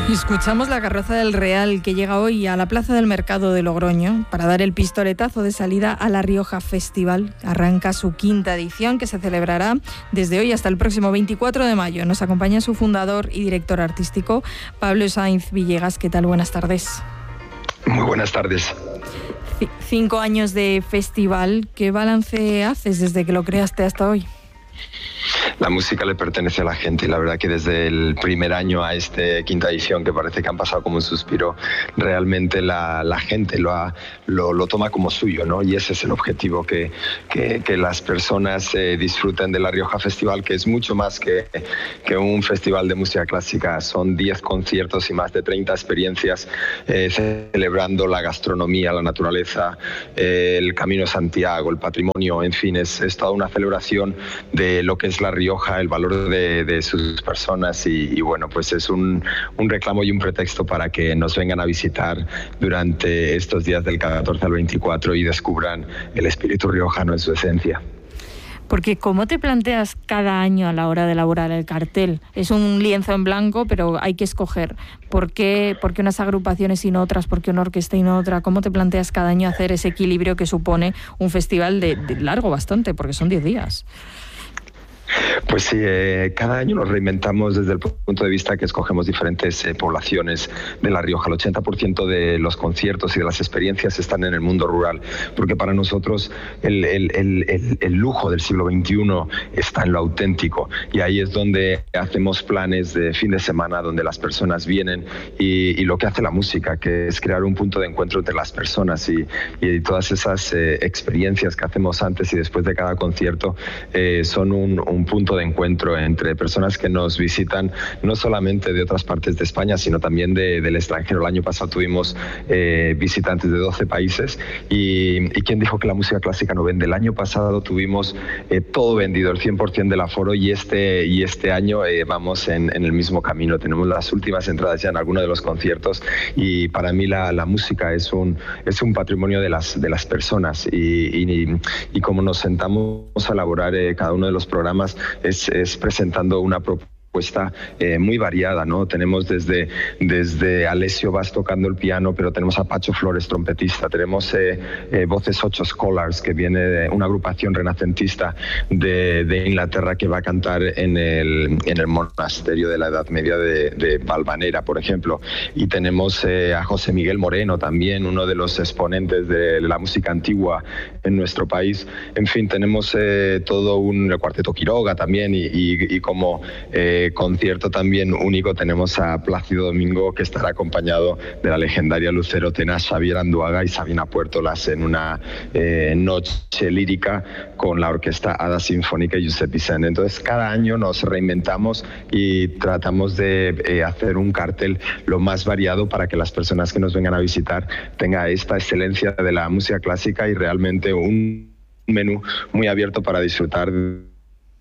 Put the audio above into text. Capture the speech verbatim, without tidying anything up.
Escuchamos la carroza del Real que llega hoy a la Plaza del Mercado de Logroño para dar el pistoletazo de salida a La Rioja Festival. Arranca su quinta edición que se celebrará desde hoy hasta el próximo veinticuatro de mayo. Nos acompaña su fundador y director artístico, Pablo Sainz Villegas. ¿Qué tal? Buenas tardes. Muy buenas tardes. C- cinco años de festival. ¿Qué balance haces desde que lo creaste hasta hoy? La música le pertenece a la gente y la verdad que desde el primer año a esta quinta edición, que parece que han pasado como un suspiro, realmente la, la gente lo, ha, lo, lo toma como suyo, ¿no? Y ese es el objetivo, que, que, que las personas eh, disfruten de La Rioja Festival, que es mucho más que, que un festival de música clásica. Son diez conciertos y más de treinta experiencias eh, celebrando la gastronomía, la naturaleza, eh, el Camino de Santiago, el patrimonio, en fin, es, es toda una celebración de lo que es La Rioja, el valor de, de sus personas y, y bueno, pues es un, un reclamo y un pretexto para que nos vengan a visitar durante estos días del catorce al veinticuatro y descubran el espíritu riojano en su esencia. Porque ¿cómo te planteas cada año a la hora de elaborar el cartel? Es un lienzo en blanco, pero hay que escoger. ¿Por qué, por qué unas agrupaciones y no otras? ¿Por qué una orquesta y no otra? ¿Cómo te planteas cada año hacer ese equilibrio que supone un festival de, de largo bastante? Porque son diez días. Pues sí, eh, cada año nos reinventamos desde el punto de vista que escogemos diferentes eh, poblaciones de La Rioja. El ochenta por ciento de los conciertos y de las experiencias están en el mundo rural, porque para nosotros el, el, el, el, el lujo del siglo veintiuno está en lo auténtico, y ahí es donde hacemos planes de fin de semana donde las personas vienen y, y lo que hace la música, que es crear un punto de encuentro entre las personas, y, y todas esas eh, experiencias que hacemos antes y después de cada concierto eh, son un, un un punto de encuentro entre personas que nos visitan no solamente de otras partes de España, sino también de, del extranjero. El año pasado tuvimos eh, visitantes de doce países y, y ¿quién dijo que la música clásica no vende? El año pasado tuvimos eh, todo vendido, el cien por ciento del aforo, y este, y este año eh, vamos en, en el mismo camino. Tenemos las últimas entradas ya en algunos de los conciertos y para mí la, la música es un, es un patrimonio de las, de las personas y, y, y como nos sentamos a elaborar eh, cada uno de los programas Es, es presentando una propuesta eh, muy variada, ¿no? Tenemos desde, desde Alessio Bas tocando el piano, pero tenemos a Pacho Flores, trompetista, tenemos eh, eh, Voces Ocho Scholars, que viene de una agrupación renacentista de, de Inglaterra que va a cantar en el, en el monasterio de la Edad Media de, de Valvanera, por ejemplo, y tenemos eh, a José Miguel Moreno también, uno de los exponentes de la música antigua en nuestro país. En fin, tenemos eh, todo un el cuarteto Quiroga también y, y, y como eh, concierto también único tenemos a Plácido Domingo, que estará acompañado de la legendaria lucero tenaz Xavier Anduaga y Sabina Puertolas en una eh, noche lírica con la orquesta Hada Sinfónica y Josep Vicent. Entonces cada año nos reinventamos y tratamos de eh, hacer un cartel lo más variado para que las personas que nos vengan a visitar tengan esta excelencia de la música clásica y realmente un menú muy abierto para disfrutar